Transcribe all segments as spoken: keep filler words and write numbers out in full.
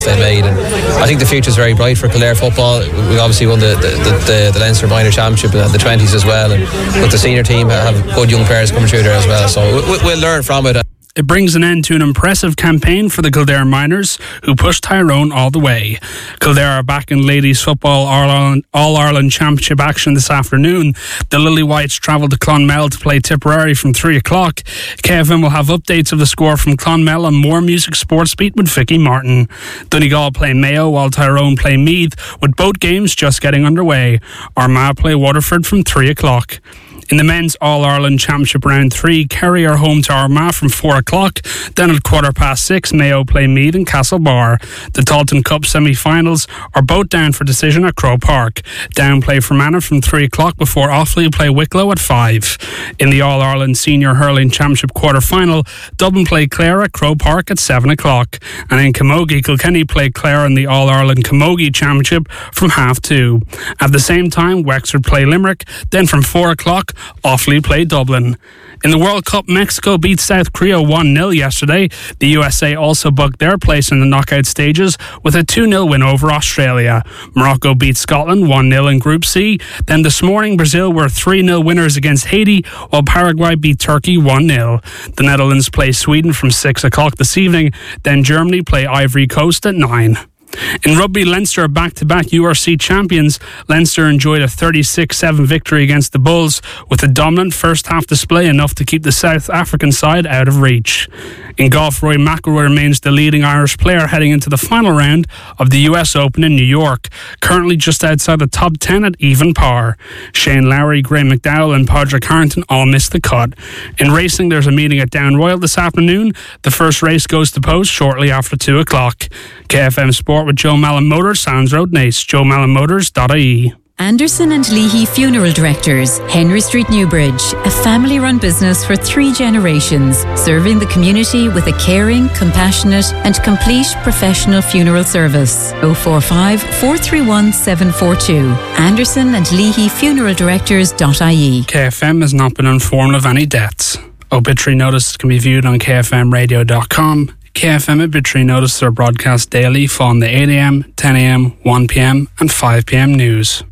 they made, and I think the future is very bright for Kildare football. We obviously won the the, the, the Leinster Minor Championship in the twenties as well, and with the senior team have good young players coming through there as well, so we, we'll learn from it. It brings an end to an impressive campaign for the Kildare Miners, who pushed Tyrone all the way. Kildare are back in ladies football All-Ireland, All-Ireland Championship action this afternoon. The Lily Whites travel to Clonmel to play Tipperary from three o'clock. K F M will have updates of the score from Clonmel and more Music Sports Beat with Vicky Martin. Donegal play Mayo while Tyrone play Meath, with both games just getting underway. Armagh play Waterford from three o'clock. In the men's All-Ireland Championship Round three, Kerry are home to Armagh from four o'clock. Then at quarter past six, Mayo play Meath and Castlebar. The Dalton Cup semi-finals are both down for decision at Croke Park. Down play Fermanagh from three o'clock before Offaly play Wicklow at five. In the All-Ireland Senior Hurling Championship quarter-final, Dublin play Clare at Croke Park at seven o'clock. And in Camogie, Kilkenny play Clare in the All-Ireland Camogie Championship from half two. At the same time, Wexford play Limerick. Then from four o'clock, Offaly play Dublin. In the World Cup, Mexico beat South Korea one nil yesterday. The U S A also booked their place in the knockout stages with a two nil win over Australia. Morocco beat Scotland one nil in Group C. Then this morning, Brazil were three nil winners against Haiti, while Paraguay beat Turkey one nil. The Netherlands play Sweden from six o'clock this evening. Then Germany play Ivory Coast at nine. In rugby, Leinster are back-to-back U R C champions. Leinster enjoyed a thirty-six seven victory against the Bulls, with a dominant first-half display enough to keep the South African side out of reach. In golf, Rory McIlroy remains the leading Irish player heading into the final round of the U S Open in New York, currently just outside the top ten at even par. Shane Lowry, Graham McDowell and Padraig Harrington all missed the cut. In racing, there's a meeting at Down Royal this afternoon. The first race goes to post shortly after two o'clock. K F M Sport with Joe Mallon Motors, Sands Road, Naas, joe mallon motors dot I E. Anderson and Leahy Funeral Directors, Henry Street, Newbridge, a family-run business for three generations, serving the community with a caring, compassionate and complete professional funeral service. oh four five, four three one, seven four two. Anderson and Leahy Funeral Directors dot I E. K F M has not been informed of any deaths. Obituary notices can be viewed on k f m radio dot com. K F M obituary notices are broadcast daily following the eight a.m, ten a.m, one p.m and five p.m news.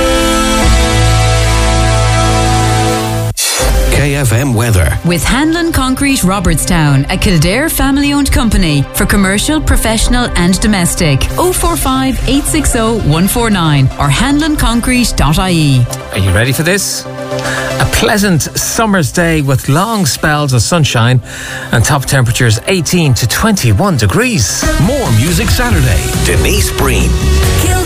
K F M weather. With Hanlon Concrete Robertstown, a Kildare family-owned company for commercial, professional and domestic. oh four five, eight six oh, one four nine or hanlon concrete dot I E. Are you ready for this? A pleasant summer's day with long spells of sunshine and top temperatures eighteen to twenty-one degrees. More Music Saturday. Denise Breen.